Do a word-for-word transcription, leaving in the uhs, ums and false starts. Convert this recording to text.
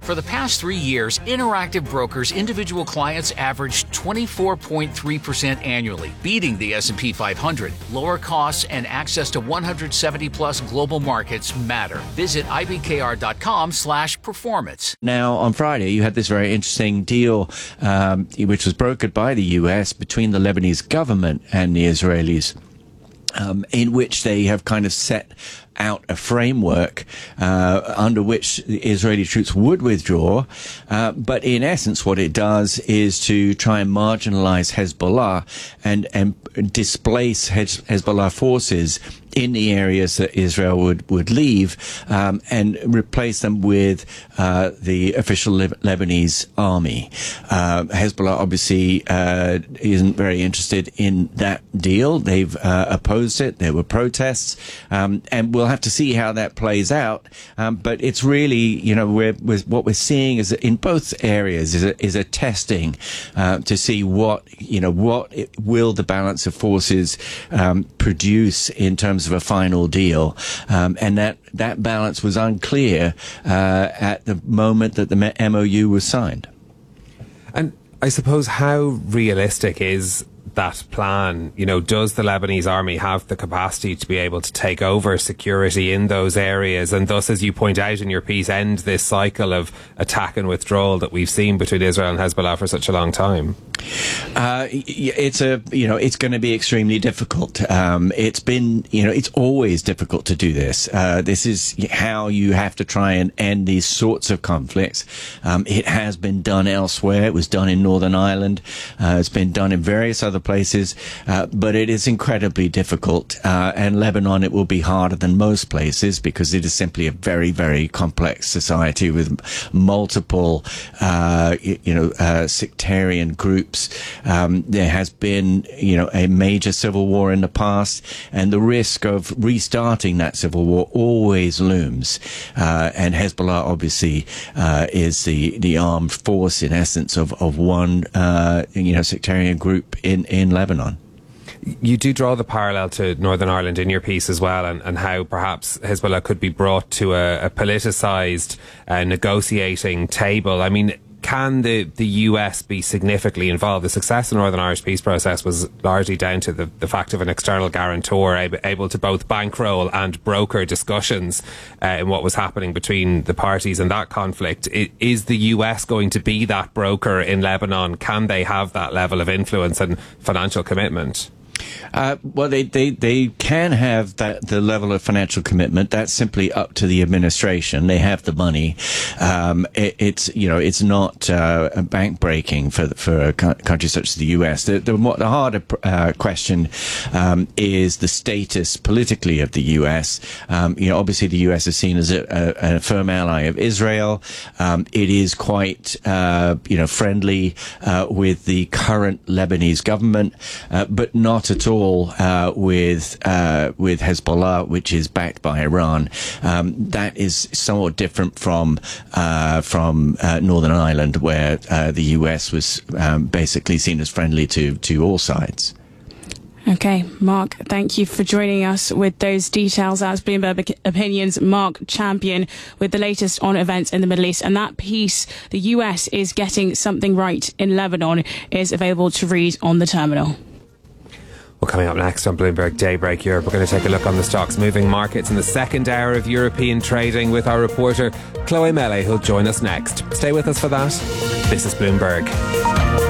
For the past three years, Interactive Brokers individual clients averaged twenty-four point three percent annually, beating the S and P five hundred. Lower costs and access to one hundred seventy plus global markets matter. Visit I B K R dot com slash performance. Now, on Friday, you had this very interesting deal, um, which was brokered by the U S between the Lebanese government and the Israelis, um, in which they have kind of set out a framework uh, under which the Israeli troops would withdraw. Uh, but in essence, what it does is to try and marginalize Hezbollah and, and displace Hez- Hezbollah forces in the areas that Israel would, would leave, um, and replace them with uh, the official Leb- Lebanese army. Uh, Hezbollah obviously uh, isn't very interested in that deal. They've uh, opposed it. There were protests, um, and we'll have to see how that plays out. Um, but it's really, you know, we're, we're, what we're seeing is that in both areas is a, is a testing uh, to see what, you know, what it, will the balance of forces um, produce in terms of a final deal, um, and that that balance was unclear uh, at the moment that the M O U was signed. And I suppose, how realistic is that plan? You know, does the Lebanese army have the capacity to be able to take over security in those areas, and thus, as you point out in your piece, end this cycle of attack and withdrawal that we've seen between Israel and Hezbollah for such a long time? Uh, it's a, you know, it's going to be extremely difficult. Um, it's been, you know, it's always difficult to do this. Uh, this is how you have to try and end these sorts of conflicts. Um, it has been done elsewhere. It was done in Northern Ireland. Uh, it's been done in various other places, uh, but it is incredibly difficult. Uh, and Lebanon, it will be harder than most places because it is simply a very, very complex society with multiple, uh, you, you know, uh, sectarian groups. Um, there has been, you know, a major civil war in the past, and the risk of restarting that civil war always looms. Uh, and Hezbollah obviously uh, is the, the armed force, in essence, of of one, uh, you know, sectarian group in in Lebanon. You do draw the parallel to Northern Ireland in your piece as well, and, and how perhaps Hezbollah could be brought to a, a politicised uh, negotiating table. I mean, can the, the U S be significantly involved? The success of the Northern Irish peace process was largely down to the, the fact of an external guarantor able, able to both bankroll and broker discussions uh, in what was happening between the parties in that conflict. I, is the U S going to be that broker in Lebanon? Can they have that level of influence and financial commitment? Uh, well, they, they, they can have that, the level of financial commitment. That's simply up to the administration. They have the money. Um, it, it's, you know, it's not, uh, a bank breaking for, for a co- country such as the U S. The, the, the harder, uh, question, um, is the status politically of the U S. Um, you know, obviously the U S is seen as a, a, a firm ally of Israel. Um, it is quite, uh, you know, friendly, uh, with the current Lebanese government, uh, but not at all uh, with uh, with Hezbollah, which is backed by Iran. Um, that is somewhat different from uh, from uh, Northern Ireland, where uh, the U S was um, basically seen as friendly to to all sides. Okay, Mark, thank you for joining us with those details. That's Bloomberg Opinions, Mark Champion, with the latest on events in the Middle East. And that piece, The U S is Getting Something Right in Lebanon, is available to read on the terminal. Well, coming up next on Bloomberg Daybreak Europe, we're going to take a look on the stocks moving markets in the second hour of European trading with our reporter Chloe Mele, who'll join us next. Stay with us for that. This is Bloomberg.